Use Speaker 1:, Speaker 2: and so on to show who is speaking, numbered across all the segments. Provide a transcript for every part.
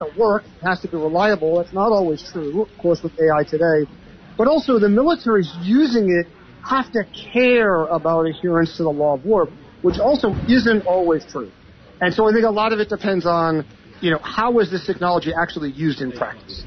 Speaker 1: to work, it has to be reliable. That's not always true, of course, with AI today. But also the militaries using it have to care about adherence to the law of war, which also isn't always true. And so I think a lot of it depends on, how is this technology actually used in practice?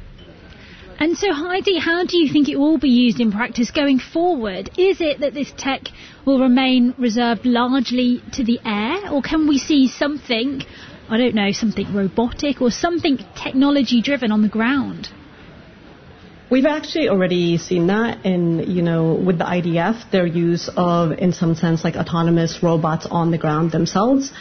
Speaker 2: And so, Heidi, how do you think it will be used in practice going forward? Is it that this tech will remain reserved largely to the air, or can we see something, something robotic or something technology-driven on the ground?
Speaker 3: We've actually already seen that in, with the IDF, their use of, in some sense, like autonomous robots on the ground themselves.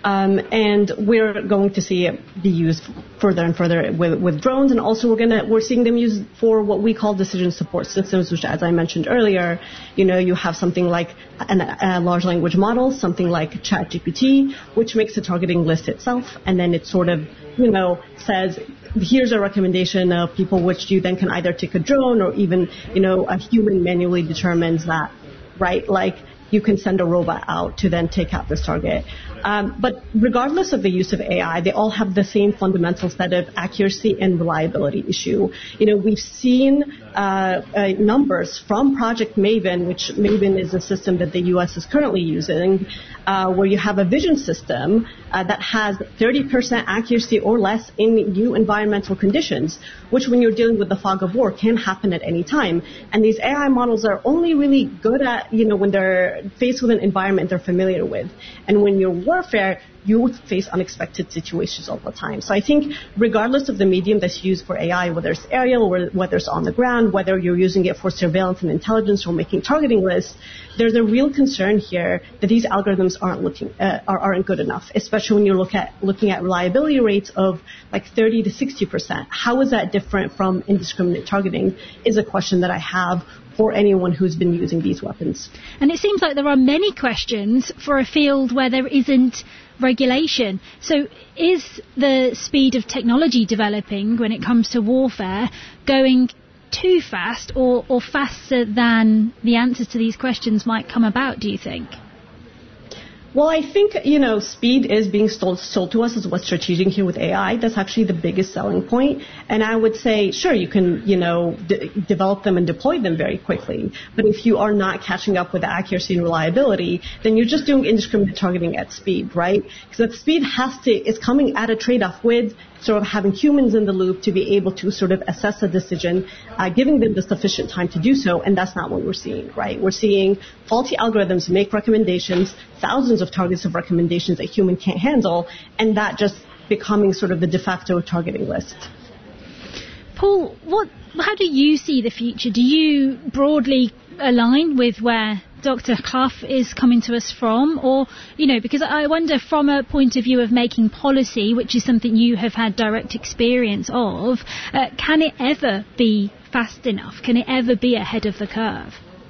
Speaker 3: And we're going to see it be used further and further with drones, and also we're seeing them used for what we call decision support systems, which, as I mentioned earlier, you have something like a large language model, something like ChatGPT, which makes a targeting list itself, and then it sort of, says, here's a recommendation of people which you then can either take a drone or even, a human manually determines that, right? Like, you can send a robot out to then take out this target. But regardless of the use of AI, they all have the same fundamental set of accuracy and reliability issue. We've seen numbers from Project Maven, which Maven is a system that the U.S. is currently using, where you have a vision system that has 30% accuracy or less in new environmental conditions, which when you're dealing with the fog of war can happen at any time. And these AI models are only really good at, when they're faced with an environment they're familiar with. And when you're warfare, you face unexpected situations all the time. So I think regardless of the medium that's used for AI, whether it's aerial or whether it's on the ground, whether you're using it for surveillance and intelligence or making targeting lists, there's a real concern here that these algorithms aren't good enough, especially when you're looking at reliability rates of like 30 to 60%. How is that different from indiscriminate targeting is a question that I have for anyone who's been using these weapons.
Speaker 2: And it seems like there are many questions for a field where there isn't regulation. So is the speed of technology developing when it comes to warfare going too fast or faster than the answers to these questions might come about, do you think?
Speaker 3: Well, I think, speed is being sold to us as what's strategic here with AI. That's actually the biggest selling point. And I would say, sure, you can, develop them and deploy them very quickly. But if you are not catching up with the accuracy and reliability, then you're just doing indiscriminate targeting at speed, right? Because that speed is coming at a trade-off with sort of having humans in the loop to be able to sort of assess a decision, giving them the sufficient time to do so, and that's not what we're seeing, right? We're seeing faulty algorithms make recommendations, thousands of targets of recommendations that human can't handle, and that just becoming sort of the de facto targeting list.
Speaker 2: Paul, how do you see the future? Do you broadly align with where Dr. Clough is coming to us from? Or, because I wonder from a point of view of making policy, which is something you have had direct experience of, can it ever be fast enough? Can it ever be ahead of the curve?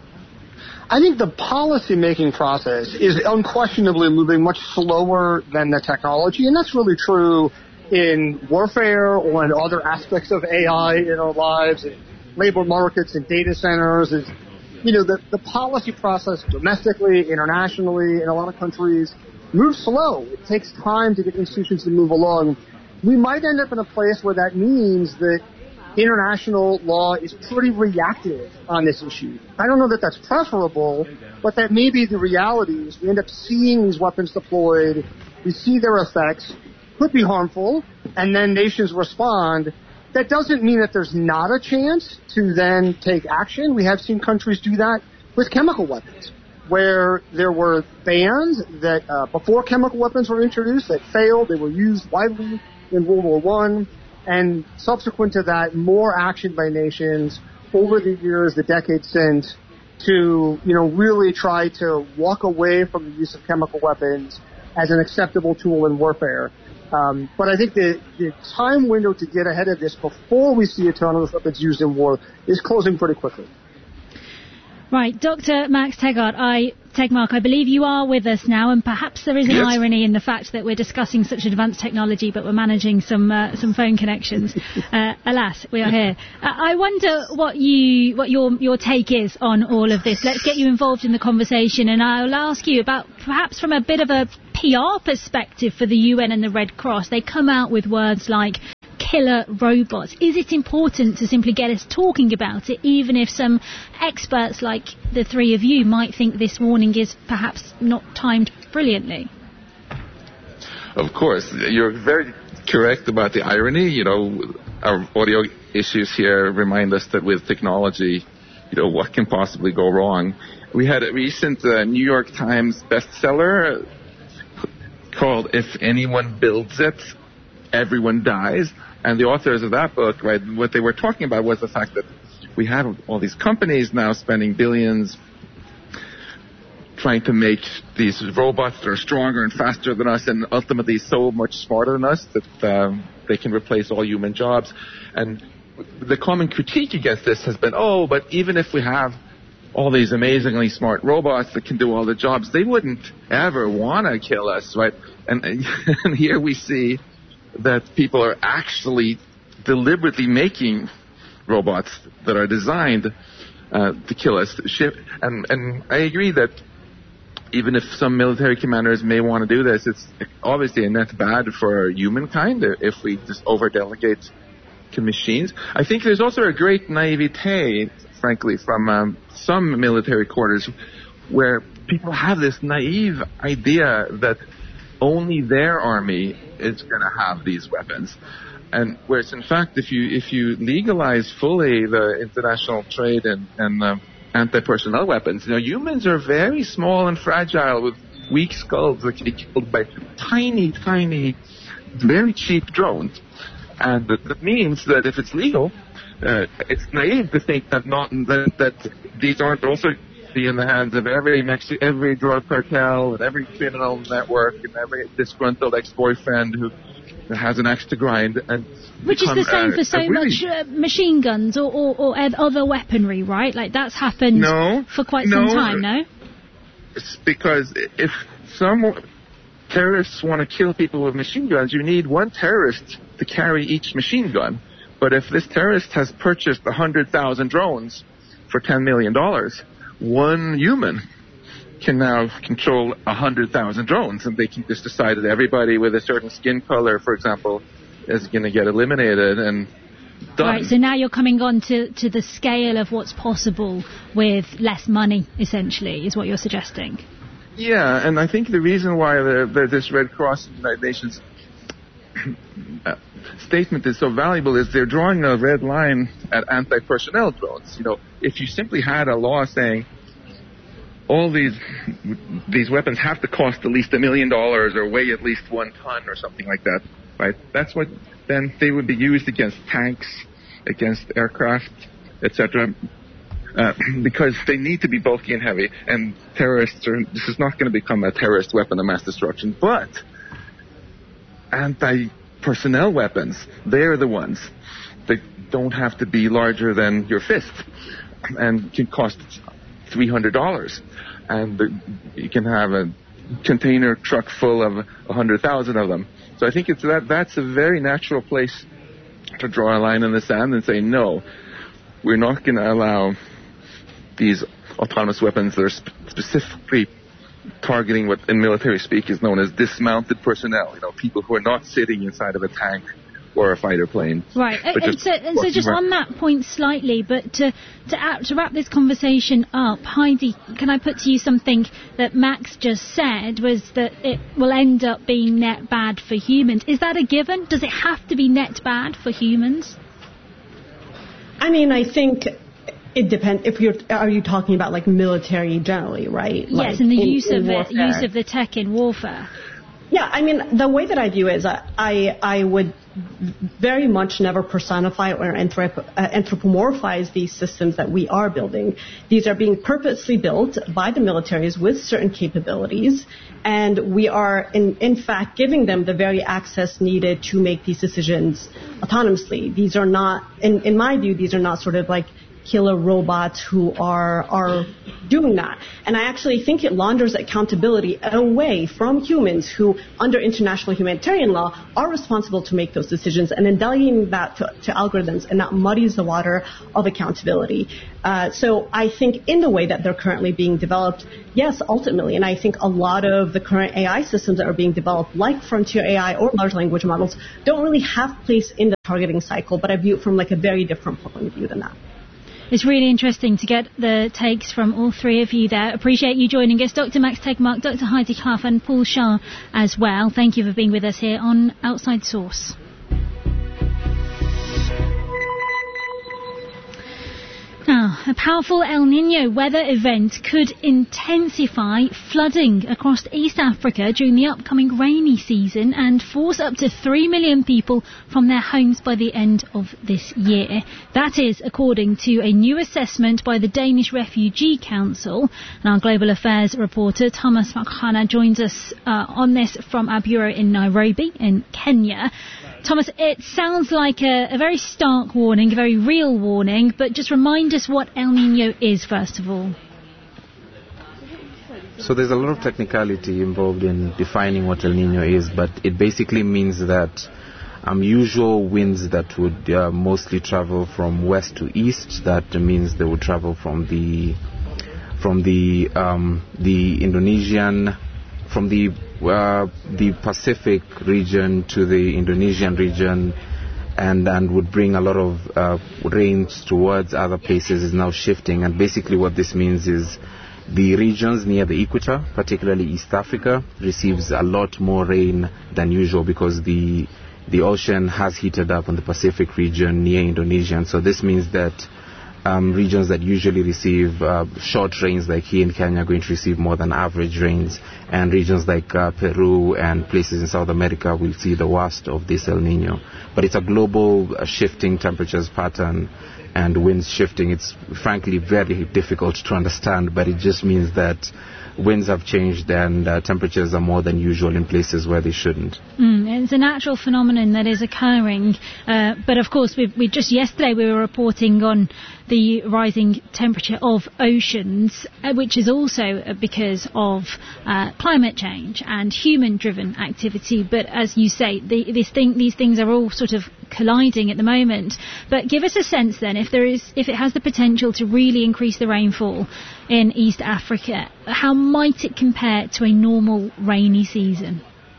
Speaker 1: I think the policy-making process is unquestionably moving much slower than the technology, and that's really true in warfare or in other aspects of AI in our lives, in labor markets and data centers. The policy process domestically, internationally, in a lot of countries moves slow. It takes time to get institutions to move along. We might end up in a place where that means that international law is pretty reactive on this issue. I don't know that that's preferable, but that may be the reality. Is we end up seeing these weapons deployed, we see their effects, could be harmful, and then nations respond. That doesn't mean that there's not a chance to then take action. We have seen countries do that with chemical weapons, where there were bans that before chemical weapons were introduced that failed. They were used widely in World War I. And subsequent to that, more action by nations over the years, the decades since, to, really try to walk away from the use of chemical weapons as an acceptable tool in warfare. But I think the time window to get ahead of this before we see autonomous weapons used in war is closing pretty quickly.
Speaker 2: Right, Dr. Max Tegmark, I believe you are with us now, and perhaps there is an irony in the fact that we're discussing such advanced technology, but we're managing some phone connections. Alas, we are here. I wonder what your take is on all of this. Let's get you involved in the conversation, and I'll ask you about perhaps from a bit of a PR perspective for the UN and the Red Cross. They come out with words like killer robots? Is it important to simply get us talking about it, even if some experts like the three of you might think this warning is perhaps not timed brilliantly?
Speaker 4: Of course. You're very correct about the irony. You know, our audio issues here remind us that with technology, you know, what can possibly go wrong? We had a recent New York Times bestseller called If Anyone Builds It, Everyone Dies. And the authors of that book, right, what they were talking about was the fact that we have all these companies now spending billions trying to make these robots that are stronger and faster than us and ultimately so much smarter than us that they can replace all human jobs. And the common critique against this has been, oh, but even if we have all these amazingly smart robots that can do all the jobs, they wouldn't ever want to kill us, right? And here we see that people are actually deliberately making robots that are designed to kill us. And I agree that even if some military commanders may want to do this, it's obviously a net bad for humankind if we just over-delegate to machines. I think there's also a great naivete, frankly, from some military quarters where people have this naive idea that only their army is going to have these weapons. And whereas, in fact, if you legalize fully the international trade and anti-personnel weapons, you know, humans are very small and fragile with weak skulls that can be killed by tiny, very cheap drones. And that means that if it's legal, it's naive to think that these aren't also be in the hands of every drug cartel and every criminal network and every disgruntled ex-boyfriend who has an axe to grind. And
Speaker 2: which is the same for so much machine guns or other weaponry, right? Like that's happened for quite some time, no?
Speaker 4: It's because if some terrorists want to kill people with machine guns, you need one terrorist to carry each machine gun. But if this terrorist has purchased 100,000 drones for $10 million, one human can now control 100,000 drones, and they can just decide that everybody with a certain skin color, for example, is going to get eliminated and done.
Speaker 2: Right, so now you're coming on to the scale of what's possible with less money, essentially, is what you're suggesting.
Speaker 4: Yeah, and I think the reason why this Red Cross and United Nations statement is so valuable is they're drawing a red line at anti-personnel drones. You know, if you simply had a law saying all these weapons have to cost at least $1 million or weigh at least 1 ton or something like that, right? That's what then they would be used against tanks, against aircraft, etc. Because they need to be bulky and heavy, and this is not going to become a terrorist weapon of mass destruction, but anti-personnel weapons, they're the ones that don't have to be larger than your fist and can cost $300. And you can have a container truck full of 100,000 of them. So I think that's a very natural place to draw a line in the sand and say, no, we're not going to allow these autonomous weapons that are specifically targeting what in military speak is known as dismounted personnel, you know, people who are not sitting inside of a tank or a fighter plane.
Speaker 2: Right, and so just on that point slightly, but to wrap this conversation up, Heidi, can I put to you something that Max just said, was that it will end up being net bad for humans. Is that a given? Does it have to be net bad for humans?
Speaker 3: I mean, I think it depends. Are you talking about like military generally, right?
Speaker 2: Yes,
Speaker 3: like
Speaker 2: and the use of the tech in warfare.
Speaker 3: Yeah, I mean, the way that I view it is I would very much never personify or anthropomorphize these systems that we are building. These are being purposely built by the militaries with certain capabilities, and we are, in fact, giving them the very access needed to make these decisions autonomously. These are not, in my view, these are not sort of like killer robots who are doing that. And I actually think it launders accountability away from humans who, under international humanitarian law, are responsible to make those decisions, and then delegating that to algorithms, and that muddies the water of accountability. So I think in the way that they're currently being developed, yes, ultimately, and I think a lot of the current AI systems that are being developed, like frontier AI or large language models, don't really have place in the targeting cycle, but I view it from like a very different point of view than that.
Speaker 2: It's really interesting to get the takes from all three of you there. Appreciate you joining us, Dr. Max Tegmark, Dr. Heidi Clough and Paul Shah as well. Thank you for being with us here on Outside Source. Now, a powerful El Niño weather event could intensify flooding across East Africa during the upcoming rainy season and force up to 3 million people from their homes by the end of this year. That is according to a new assessment by the Danish Refugee Council. And our global affairs reporter Thomas Makhana joins us on this from our bureau in Nairobi in Kenya. Thomas, it sounds like a very stark warning, a very real warning, but just remind us what El Niño is, first of all.
Speaker 5: So there's a lot of technicality involved in defining what El Niño is, but it basically means that usual winds that would mostly travel from west to east, that means they would travel from the Indonesian, from the Pacific region to the Indonesian region, and would bring a lot of rains towards other places, is now shifting. And basically what this means is the regions near the equator, particularly East Africa, receives a lot more rain than usual because the ocean has heated up on the Pacific region near Indonesia. And so this means that regions that usually receive short rains like here in Kenya are going to receive more than average rains, and regions like Peru and places in South America will see the worst of this El Niño. But it's a global shifting temperatures pattern and winds shifting. It's frankly very difficult to understand, but it just means that winds have changed and temperatures are more than usual in places where they shouldn't.
Speaker 2: It's a natural phenomenon that is occurring, but of course we just yesterday we were reporting on the rising temperature of oceans, which is also because of climate change and human-driven activity. But as you say, these things are all sort of colliding at the moment. But give us a sense then, if it has the potential to really increase the rainfall in East Africa, how might it compare to a normal rainy season?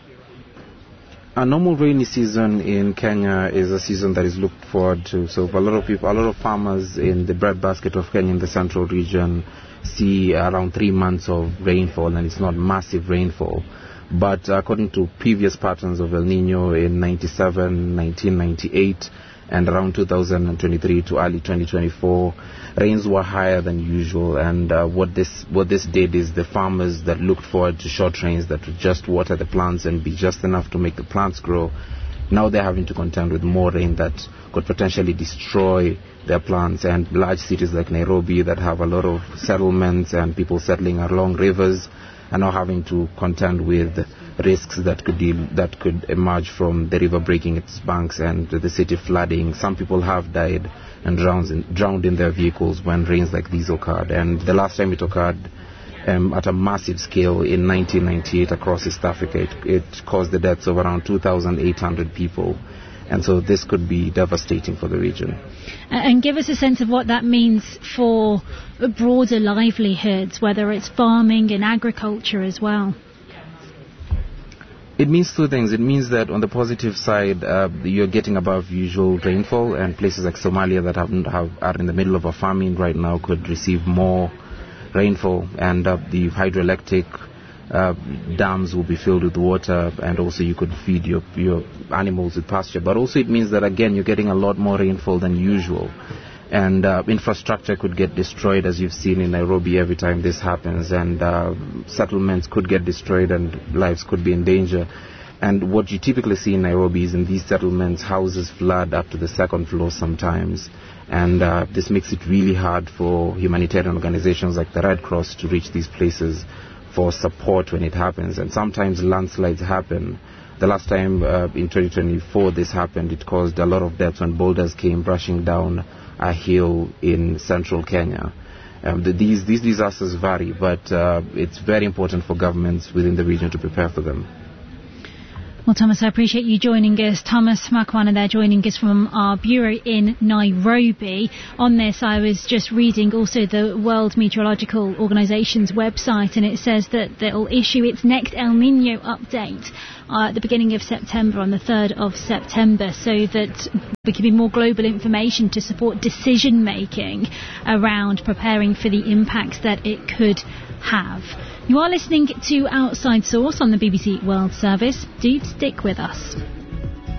Speaker 5: A normal rainy season in Kenya is a season that is looked forward to. So for a lot of farmers in the breadbasket of Kenya in the central region see around 3 months of rainfall, and it's not massive rainfall. But according to previous patterns of El Niño in 97, 1998, and around 2023 to early 2024, rains were higher than usual. And what this did is the farmers that looked forward to short rains that would just water the plants and be just enough to make the plants grow, now they're having to contend with more rain that could potentially destroy their plants. And large cities like Nairobi that have a lot of settlements and people settling along rivers are now having to contend with risks that could emerge from the river breaking its banks and the city flooding. Some people have died and drowned in their vehicles when rains like these occurred. And the last time it occurred at a massive scale in 1998 across East Africa, it caused the deaths of around 2,800 people. And so this could be devastating for the region.
Speaker 2: And give us a sense of what that means for broader livelihoods, whether it's farming and agriculture as well.
Speaker 5: It means two things. It means that on the positive side, you're getting above usual rainfall, and places like Somalia that are in the middle of a famine right now could receive more rainfall, and the hydroelectric dams will be filled with water, and also you could feed your animals with pasture. But also it means that, again, you're getting a lot more rainfall than usual, and infrastructure could get destroyed, as you've seen in Nairobi every time this happens, and settlements could get destroyed and lives could be in danger. And what you typically see in Nairobi is, in these settlements, houses flood up to the second floor sometimes, and this makes it really hard for humanitarian organizations like the Red Cross to reach these places for support when it happens. And sometimes landslides happen The last time in 2024 this happened, it caused a lot of deaths when boulders came rushing down a hill in central Kenya. These disasters vary, but it's very important for governments within the region to prepare for them.
Speaker 2: Well, Thomas, I appreciate you joining us. Thomas Makwana there joining us from our bureau in Nairobi. On this, I was just reading also the World Meteorological Organization's website, and it says that they'll issue its next El Nino update at the beginning of September, on the 3rd of September, so that there can be more global information to support decision-making around preparing for the impacts that it could have. You are listening to Outside Source on the BBC World Service. Do stick with us.